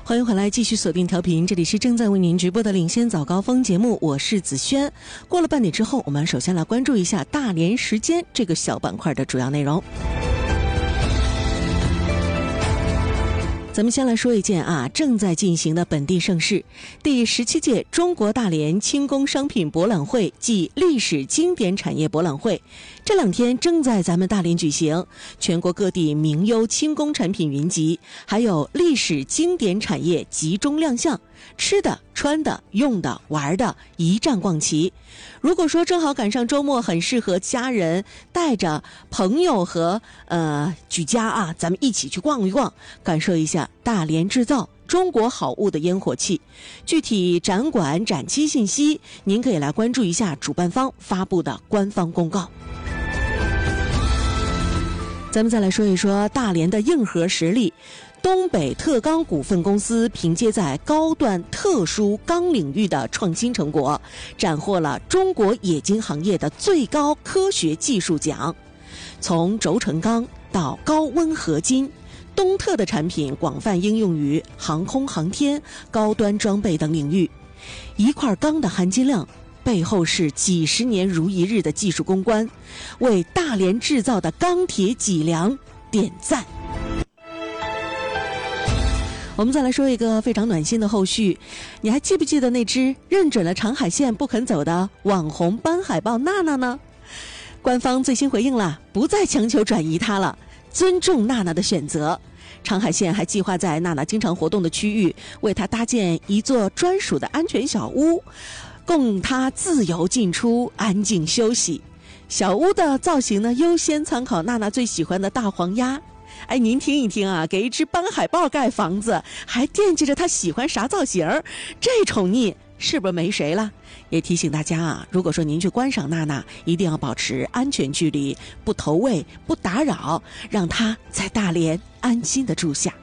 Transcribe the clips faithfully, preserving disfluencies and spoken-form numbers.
欢迎回来，继续锁定调频，这里是正在为您直播的领先早高峰节目，我是子轩。过了半点之后，我们首先来关注一下大连时间这个小板块的主要内容。咱们先来说一件啊正在进行的本地盛事，第十七届中国大连轻工商品博览会暨历史经典产业博览会，这两天正在咱们大连举行，全国各地名优轻工产品云集，还有历史经典产业集中亮相，吃的、穿的、用的、玩的，一站逛齐。如果说正好赶上周末，很适合家人带着朋友和呃举家啊，咱们一起去逛一逛，感受一下大连制造中国好物的烟火气。具体展馆展期信息，您可以来关注一下主办方发布的官方公告。咱们再来说一说大连的硬核实力。东北特钢股份公司凭借在高端特殊钢领域的创新成果，斩获了中国冶金行业的最高科学技术奖。从轴承钢到高温合金，东特的产品广泛应用于航空航天、高端装备等领域。一块钢的含金量背后是几十年如一日的技术攻关，为大连制造的钢铁脊梁点赞。我们再来说一个非常暖心的后续，你还记不记得那只认准了长海线不肯走的网红斑海豹娜娜呢？官方最新回应了，不再强求转移它了，尊重娜娜的选择。长海线还计划在娜娜经常活动的区域为她搭建一座专属的安全小屋，供她自由进出，安静休息。小屋的造型呢，优先参考娜娜最喜欢的大黄鸭。哎，您听一听啊，给一只斑海豹盖房子，还惦记着他喜欢啥造型，这宠溺是不是没谁了？也提醒大家啊，如果说您去观赏娜娜，一定要保持安全距离，不投喂，不打扰，让她在大连安心的住下。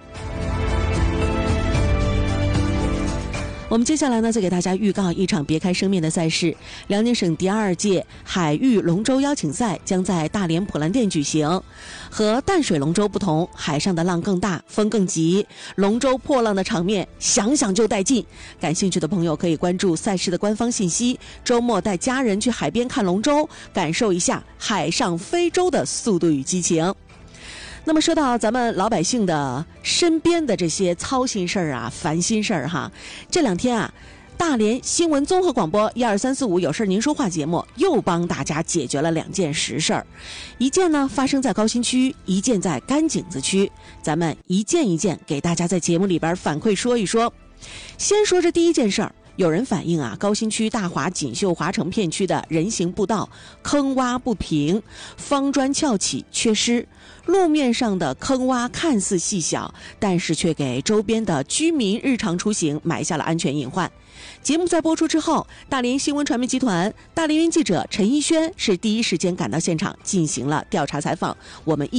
我们接下来呢，再给大家预告一场别开生面的赛事。辽宁省第二届海域龙舟邀请赛将在大连普兰店举行。和淡水龙舟不同，海上的浪更大，风更急，龙舟破浪的场面想想就带劲。感兴趣的朋友可以关注赛事的官方信息，周末带家人去海边看龙舟，感受一下海上飞舟的速度与激情。那么说到咱们老百姓的身边的这些操心事儿啊、烦心事儿哈，这两天啊，大连新闻综合广播一二三四五有事您说话节目又帮大家解决了两件实事儿，一件呢发生在高新区，一件在甘井子区，咱们一件一件给大家在节目里边反馈说一说。先说这第一件事儿。有人反映啊，高新区大华锦绣华城片区的人行步道坑洼不平，方砖翘起缺失，路面上的坑洼看似细小，但是却给周边的居民日常出行埋下了安全隐患。节目在播出之后，大连新闻传媒集团大连云记者陈一轩是第一时间赶到现场进行了调查采访，我们一